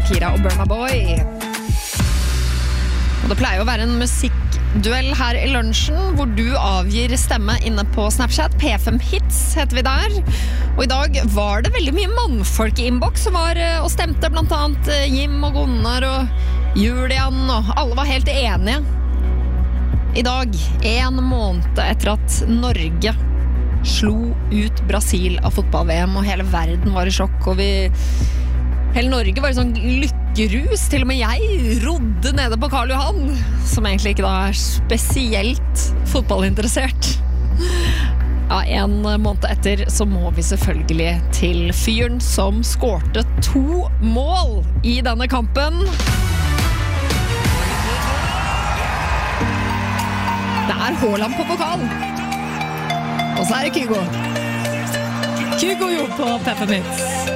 Shakira og Burna Boy. Og det pleier å være en musikkduell her i lunsjen, hvor du avgir stemme inne på Snapchat. P5 Hits heter vi der. Og i dag var det veldig mye mannfolk i innboks som var og stemte, blant annet Jim og Gunnar og Julian, og alle var helt enige. I dag, 1 måned etter at Norge slo ut Brasil av fotball-VM, og hele verden var i sjokk, og hele Norge var i sånn lykkerus. Til og med jeg rodde nede på Karl Johan, som egentlig ikke da er spesielt fotballinteressert. Ja, 1 måned etter så må vi selvfølgelig til fyren som skårte 2 mål i denne kampen. Det er Haaland på pokal. Og så er det Kygo. Kygo jo på P5 Hits.